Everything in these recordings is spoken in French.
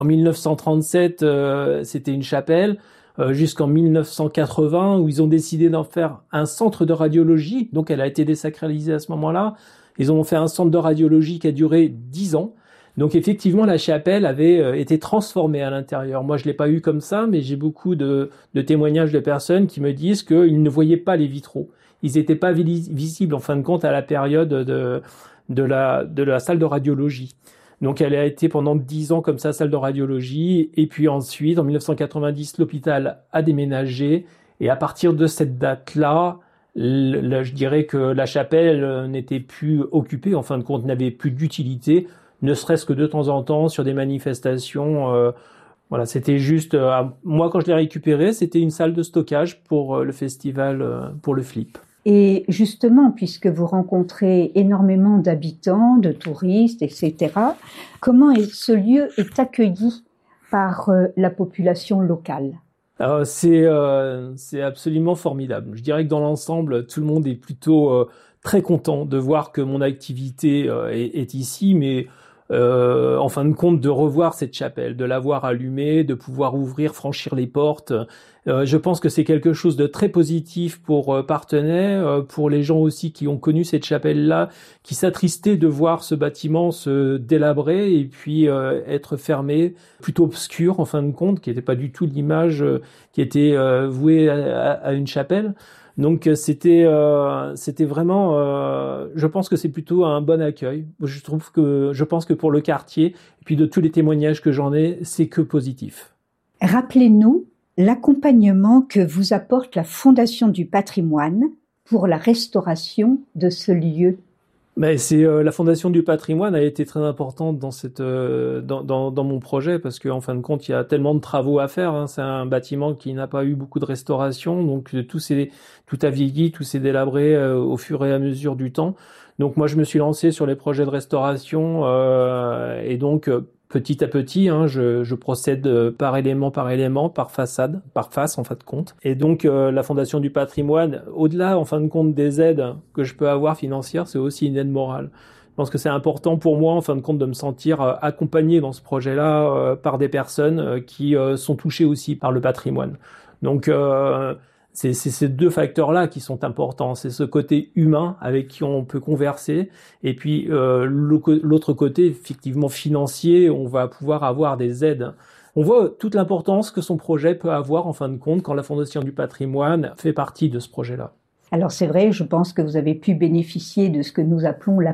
En 1937, c'était une chapelle, jusqu'en 1980, où ils ont décidé d'en faire un centre de radiologie. Donc, elle a été désacralisée à ce moment-là. Ils ont fait un centre de radiologie qui a duré 10 ans. Donc, effectivement, la chapelle avait été transformée à l'intérieur. Moi, je l'ai pas eu comme ça, mais j'ai beaucoup de témoignages de personnes qui me disent qu'ils ne voyaient pas les vitraux. Ils n'étaient pas visibles, en fin de compte, à la période de la salle de radiologie. Donc, elle a été pendant 10 ans comme ça, salle de radiologie. Et puis ensuite, en 1990, l'hôpital a déménagé. Et à partir de cette date-là, je dirais que la chapelle n'était plus occupée, en fin de compte, n'avait plus d'utilité, ne serait-ce que de temps en temps sur des manifestations. Voilà, c'était juste, moi quand je l'ai récupéré, c'était une salle de stockage pour le festival, pour le Flip. Et justement, puisque vous rencontrez énormément d'habitants, de touristes, etc., comment ce lieu est accueilli par la population locale? C'est absolument formidable. Je dirais que dans l'ensemble, tout le monde est plutôt très content de voir que mon activité est ici, mais en fin de compte, de revoir cette chapelle, de la voir allumée, de pouvoir ouvrir, franchir les portes. Je pense que c'est quelque chose de très positif pour Parthenay, pour les gens aussi qui ont connu cette chapelle-là, qui s'attristaient de voir ce bâtiment se délabrer et puis être fermé, plutôt obscur en fin de compte, qui n'était pas du tout l'image qui était vouée à une chapelle. Donc c'était vraiment, je pense que c'est plutôt un bon accueil. Je pense que pour le quartier et puis de tous les témoignages que j'en ai, c'est que positif. Rappelez-nous l'accompagnement que vous apporte la Fondation du Patrimoine pour la restauration de ce lieu. Mais la Fondation du Patrimoine a été très importante dans mon projet parce qu'en fin de compte il y a tellement de travaux à faire. Hein. C'est un bâtiment qui n'a pas eu beaucoup de restauration, donc tout a vieilli, tout s'est délabré au fur et à mesure du temps. Donc moi je me suis lancé sur les projets de restauration et donc petit à petit, hein, je procède par élément, par façade, par face en fin de compte. Et donc la Fondation du Patrimoine, au-delà en fin de compte des aides que je peux avoir financières, c'est aussi une aide morale. Je pense que c'est important pour moi en fin de compte de me sentir accompagné dans ce projet-là par des personnes qui sont touchées aussi par le patrimoine. Donc c'est ces deux facteurs-là qui sont importants. C'est ce côté humain avec qui on peut converser, et puis l'autre côté, effectivement financier, on va pouvoir avoir des aides. On voit toute l'importance que son projet peut avoir en fin de compte quand la Fondation du Patrimoine fait partie de ce projet-là. Alors c'est vrai, je pense que vous avez pu bénéficier de ce que nous appelons la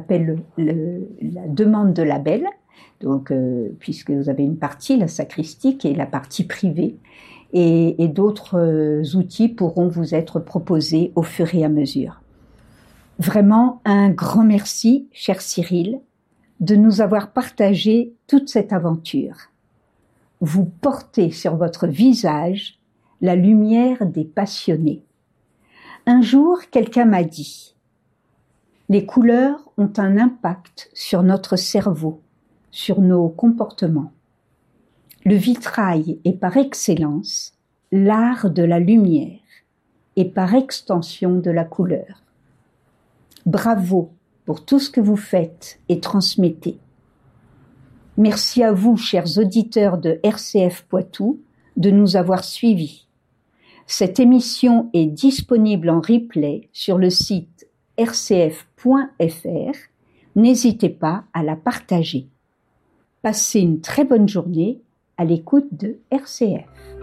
demande de label, donc puisque vous avez une partie, la sacristie, qui est la partie privée, et d'autres outils pourront vous être proposés au fur et à mesure. Vraiment un grand merci, cher Cyril, de nous avoir partagé toute cette aventure. Vous portez sur votre visage la lumière des passionnés. Un jour, quelqu'un m'a dit « Les couleurs ont un impact sur notre cerveau, sur nos comportements. Le vitrail est par excellence l'art de la lumière et par extension de la couleur. Bravo pour tout ce que vous faites et transmettez. Merci à vous, chers auditeurs de RCF Poitou, de nous avoir suivis. Cette émission est disponible en replay sur le site rcf.fr. N'hésitez pas à la partager. Passez une très bonne journée à l'écoute de RCF.